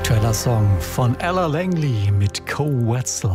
Aktueller Song von Ella Langley mit Koe Wetzel,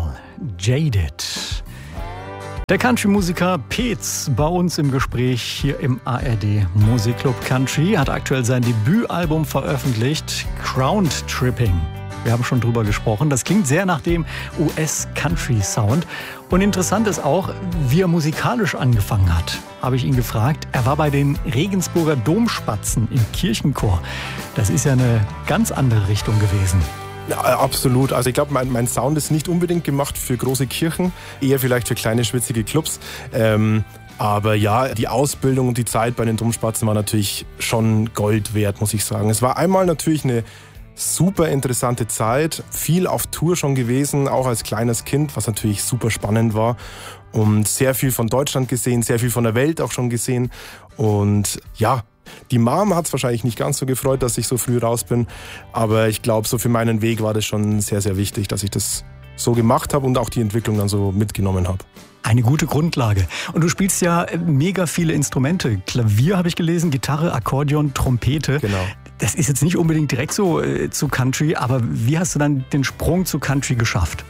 Jaded. Der Country-Musiker Peetz bei uns im Gespräch hier im ARD Musikclub Country hat aktuell sein Debütalbum veröffentlicht, Crowned Tripping. Wir haben schon drüber gesprochen. Das klingt sehr nach dem US-Country-Sound. Und interessant ist auch, wie er musikalisch angefangen hat. Habe ich ihn gefragt. Er war bei den Regensburger Domspatzen im Kirchenchor. Das ist ja eine ganz andere Richtung gewesen. Ja, absolut. Also ich glaube, mein Sound ist nicht unbedingt gemacht für große Kirchen, eher vielleicht für kleine, schwitzige Clubs. Aber ja, die Ausbildung und die Zeit bei den Domspatzen war natürlich schon Gold wert, muss ich sagen. Es war einmal natürlich eine super interessante Zeit, viel auf Tour schon gewesen, auch als kleines Kind, was natürlich super spannend war. Und sehr viel von Deutschland gesehen, sehr viel von der Welt auch schon gesehen. Und ja, die Mom hat es wahrscheinlich nicht ganz so gefreut, dass ich so früh raus bin. Aber ich glaube, so für meinen Weg war das schon sehr, sehr wichtig, dass ich das so gemacht habe und auch die Entwicklung dann so mitgenommen habe. Eine gute Grundlage. Und du spielst ja mega viele Instrumente. Klavier habe ich gelesen, Gitarre, Akkordeon, Trompete. Genau. Das ist jetzt nicht unbedingt direkt so zu Country, aber wie hast du dann den Sprung zu Country geschafft?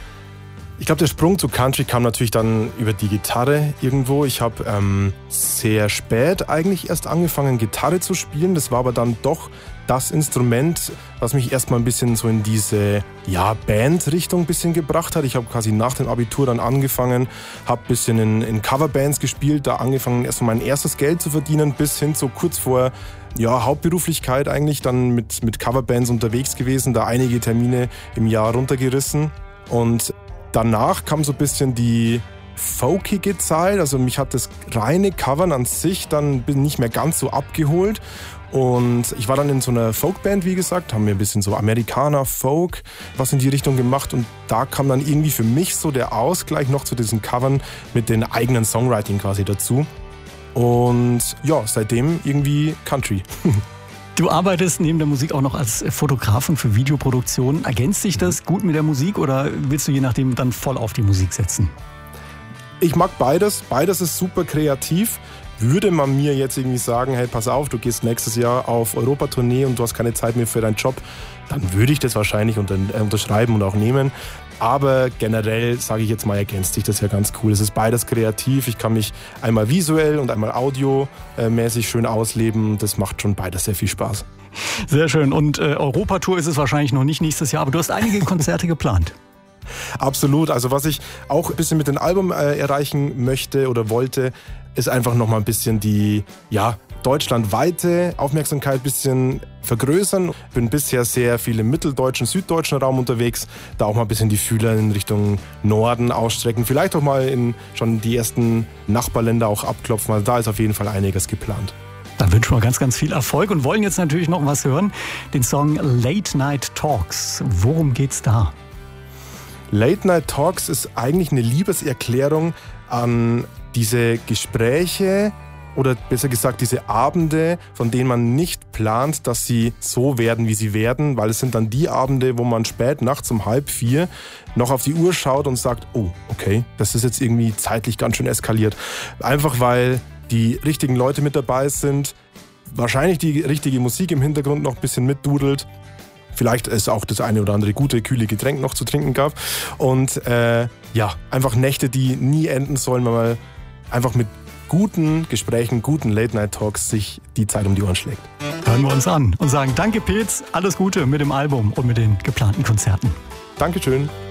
Ich glaube, der Sprung zu Country kam natürlich dann über die Gitarre irgendwo. Ich habe sehr spät eigentlich erst angefangen, Gitarre zu spielen. Das war aber dann doch das Instrument, was mich erstmal ein bisschen so in diese Band-Richtung ein bisschen gebracht hat. Ich habe quasi nach dem Abitur dann angefangen, habe ein bisschen in Coverbands gespielt, da angefangen erstmal mein erstes Geld zu verdienen, bis hin so kurz vor Hauptberuflichkeit eigentlich, dann mit Coverbands unterwegs gewesen, da einige Termine im Jahr runtergerissen. Und danach kam so ein bisschen die folkige Zeit, also mich hat das reine Covern an sich dann nicht mehr ganz so abgeholt. Und ich war dann in so einer Folkband, wie gesagt, haben wir ein bisschen so Amerikaner, Folk, was in die Richtung gemacht. Und da kam dann irgendwie für mich so der Ausgleich noch zu diesen Covern mit den eigenen Songwriting quasi dazu. Und ja, seitdem irgendwie Country. Du arbeitest neben der Musik auch noch als Fotografen für Videoproduktionen. Ergänzt sich das gut mit der Musik oder willst du je nachdem dann voll auf die Musik setzen? Ich mag beides. Beides ist super kreativ. Würde man mir jetzt irgendwie sagen, hey, pass auf, du gehst nächstes Jahr auf Europatournee und du hast keine Zeit mehr für deinen Job, dann würde ich das wahrscheinlich unterschreiben und auch nehmen. Aber generell, sage ich jetzt mal, ergänzt sich das ja ganz cool. Es ist beides kreativ. Ich kann mich einmal visuell und einmal audiomäßig schön ausleben. Das macht schon beides sehr viel Spaß. Sehr schön. Und Europatour ist es wahrscheinlich noch nicht nächstes Jahr, aber du hast einige Konzerte geplant. Absolut. Also was ich auch ein bisschen mit dem Album erreichen möchte oder wollte, ist einfach nochmal ein bisschen die deutschlandweite Aufmerksamkeit ein bisschen vergrößern. Bin bisher sehr viel im mitteldeutschen, süddeutschen Raum unterwegs, da auch mal ein bisschen die Fühler in Richtung Norden ausstrecken, vielleicht auch mal in schon die ersten Nachbarländer auch abklopfen. Also da ist auf jeden Fall einiges geplant. Dann wünschen wir ganz, ganz viel Erfolg und wollen jetzt natürlich noch was hören. Den Song Late Night Talks. Worum geht's da? Late Night Talks ist eigentlich eine Liebeserklärung an diese Gespräche oder besser gesagt diese Abende, von denen man nicht plant, dass sie so werden, wie sie werden, weil es sind dann die Abende, wo man spät nachts um 3:30 noch auf die Uhr schaut und sagt, oh, okay, das ist jetzt irgendwie zeitlich ganz schön eskaliert. Einfach weil die richtigen Leute mit dabei sind, wahrscheinlich die richtige Musik im Hintergrund noch ein bisschen mitdudelt, vielleicht es auch das eine oder andere gute, kühle Getränk noch zu trinken gab und einfach Nächte, die nie enden sollen, weil man einfach mit guten Gesprächen, guten Late-Night-Talks sich die Zeit um die Ohren schlägt. Hören wir uns an und sagen danke Peetz, alles Gute mit dem Album und mit den geplanten Konzerten. Dankeschön.